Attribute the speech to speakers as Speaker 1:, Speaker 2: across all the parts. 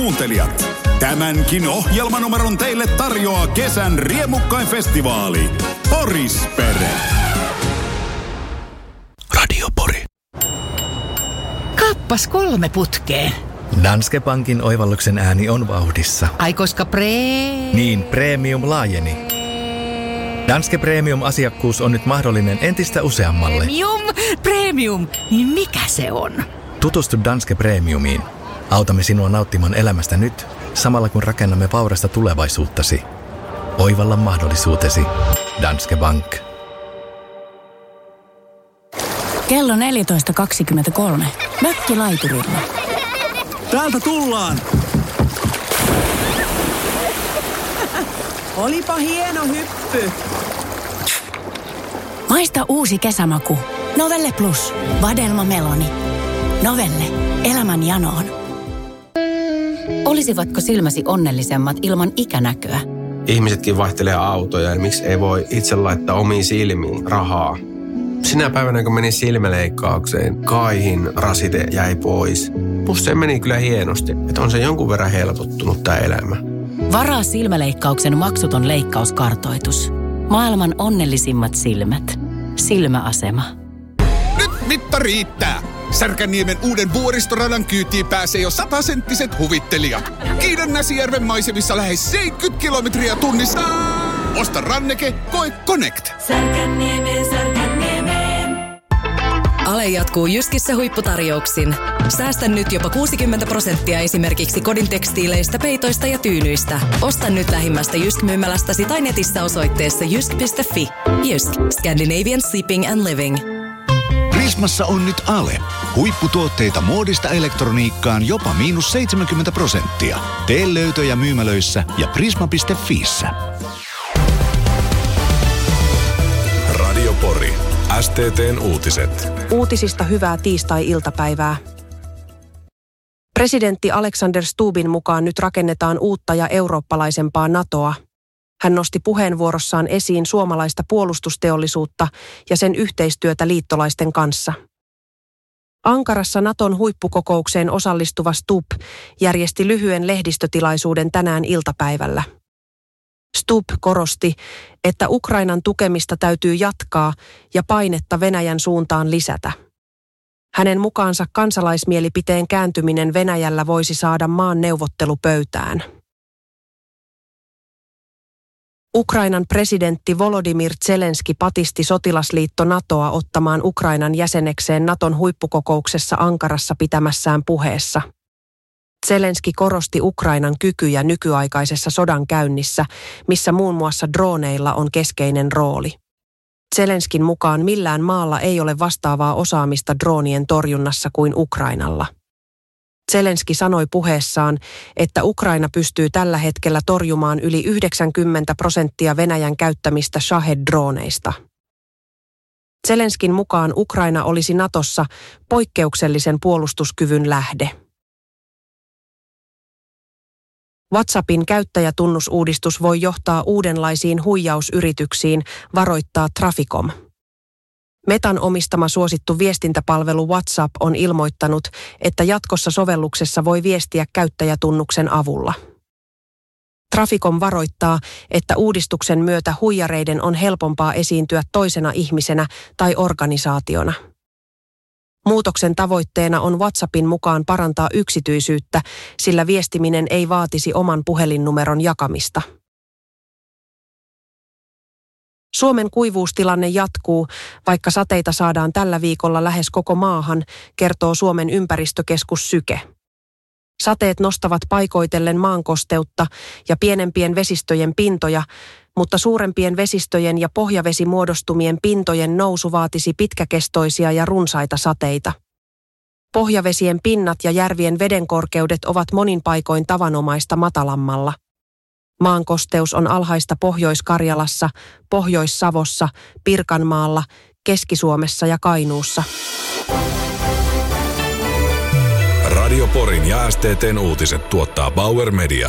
Speaker 1: kuuntelijat, tämänkin ohjelmanumeron teille tarjoaa kesän riemukkain festivaali Porispere.
Speaker 2: Radio Pori.
Speaker 3: Kappas 3 putkeen.
Speaker 2: Danske Bankin oivalluksen ääni on vauhdissa.
Speaker 3: Ai koska
Speaker 2: Niin, premium laajeni. Danske Premium-asiakkuus on nyt mahdollinen entistä useammalle.
Speaker 3: Premium. Niin mikä se on?
Speaker 2: Tutustu Danske Premiumiin. Autamme sinua nauttimaan elämästä nyt, samalla kun rakennamme vaurasta tulevaisuuttasi. Oivalla mahdollisuutesi. Danske Bank.
Speaker 4: Kello 14.23. Mökkilaiturilla.
Speaker 5: Täältä tullaan! Olipa hieno hyppy!
Speaker 4: Maista uusi kesämaku. Novelle Plus. Vadelma Meloni. Novelle. Elämän janoon. Olisivatko silmäsi onnellisemmat ilman ikänäköä?
Speaker 6: Ihmisetkin vaihtelee autoja ja miksi ei voi itse laittaa omiin silmiin rahaa? Sinä päivänä, kun menin silmäleikkaukseen, kaihin rasite jäi pois. Plus se meni kyllä hienosti, että on se jonkun verran helpottunut tämä elämä.
Speaker 4: Varaa silmäleikkauksen maksuton leikkauskartoitus. Maailman onnellisimmat silmät. Silmäasema.
Speaker 7: Nyt mitta riittää! Särkänniemen uuden vuoristoradan kyytiin pääsee jo 100-senttiset huvittelijat. Kiiden Näsijärven maisemissa lähes 70 kilometriä tunnissa. Osta ranneke, koe Connect.
Speaker 8: Särkänniemeen. Ale jatkuu Jyskissä huipputarjouksin. Säästä nyt jopa 60% esimerkiksi kodin tekstiileistä, peitoista ja tyynyistä. Osta nyt lähimmästä Jysk-myymälästäsi tai netissä osoitteessa jysk.fi. Jysk. Scandinavian Shipping and Living.
Speaker 9: Prismassa on nyt Ale. Huipputuotteita muodista elektroniikkaan jopa -70%. Tee löytöjä myymälöissä ja prisma.fiissä.
Speaker 1: Radio Pori. STT:n uutiset.
Speaker 10: Uutisista hyvää tiistai-iltapäivää. Presidentti Alexander Stubbin mukaan nyt rakennetaan uutta ja eurooppalaisempaa NATOa. Hän nosti puheenvuorossaan esiin suomalaista puolustusteollisuutta ja sen yhteistyötä liittolaisten kanssa. Ankarassa NATOn huippukokoukseen osallistuva Stubb järjesti lyhyen lehdistötilaisuuden tänään iltapäivällä. Stubb korosti, että Ukrainan tukemista täytyy jatkaa ja painetta Venäjän suuntaan lisätä. Hänen mukaansa kansalaismielipiteen kääntyminen Venäjällä voisi saada maan neuvottelupöytään. Ukrainan presidentti Volodymyr Zelenski patisti sotilasliitto NATOa ottamaan Ukrainan jäsenekseen NATOn huippukokouksessa Ankarassa pitämässään puheessa. Zelenski korosti Ukrainan kykyjä nykyaikaisessa sodankäynnissä, missä muun muassa droneilla on keskeinen rooli. Zelenskin mukaan millään maalla ei ole vastaavaa osaamista droonien torjunnassa kuin Ukrainalla. Zelenski sanoi puheessaan, että Ukraina pystyy tällä hetkellä torjumaan yli 90% Venäjän käyttämistä Shahed-droneista. Zelenskin mukaan Ukraina olisi NATOssa poikkeuksellisen puolustuskyvyn lähde. WhatsAppin käyttäjätunnusuudistus voi johtaa uudenlaisiin huijausyrityksiin, varoittaa Traficom. Metan omistama suosittu viestintäpalvelu WhatsApp on ilmoittanut, että jatkossa sovelluksessa voi viestiä käyttäjätunnuksen avulla. Traficom varoittaa, että uudistuksen myötä huijareiden on helpompaa esiintyä toisena ihmisenä tai organisaationa. Muutoksen tavoitteena on WhatsAppin mukaan parantaa yksityisyyttä, sillä viestiminen ei vaatisi oman puhelinnumeron jakamista. Suomen kuivuustilanne jatkuu, vaikka sateita saadaan tällä viikolla lähes koko maahan, kertoo Suomen ympäristökeskus Syke. Sateet nostavat paikoitellen maankosteutta ja pienempien vesistöjen pintoja, mutta suurempien vesistöjen ja pohjavesimuodostumien pintojen nousu vaatisi pitkäkestoisia ja runsaita sateita. Pohjavesien pinnat ja järvien vedenkorkeudet ovat monin paikoin tavanomaista matalammalla. Maankosteus on alhaista Pohjois-Karjalassa, Pohjois-Savossa, Pirkanmaalla, Keski-Suomessa ja Kainuussa.
Speaker 1: Radio Porin ja STT:n uutiset tuottaa Bauer Media.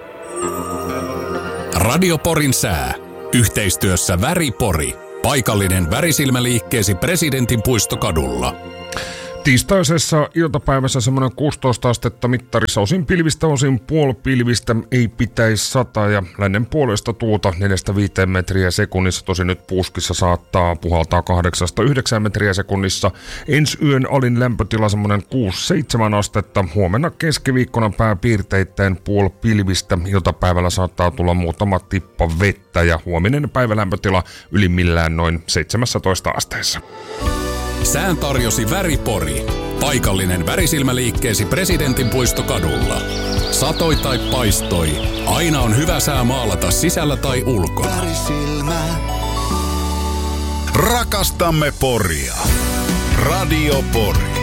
Speaker 11: Radio Porin sää. Yhteistyössä Väri Pori. Paikallinen värisilmäliikkeesi Presidentin puistokadulla.
Speaker 12: Tiistaisessa iltapäivässä semmoinen 16 astetta mittarissa, osin pilvistä, osin puolipilvistä, ei pitäisi sataa ja lännen puolesta tuulta 4-5 metriä sekunnissa. Tosin nyt Puuskissa saattaa puhaltaa 8-9 metriä sekunnissa. Ensi yön alin lämpötila semmoinen 6-7 astetta. Huomenna keskiviikkona pääpiirteittäin puolipilvistä. Iltapäivällä saattaa tulla muutama tippa vettä ja huominen päivälämpötila ylimmillään noin 17 asteessa.
Speaker 11: Sään tarjosi Väripori. Paikallinen värisilmäliikkeesi Presidentinpuistokadulla. Satoi tai paistoi, aina on hyvä sää maalata sisällä tai ulkona.
Speaker 9: Rakastamme Poria. Radio Pori.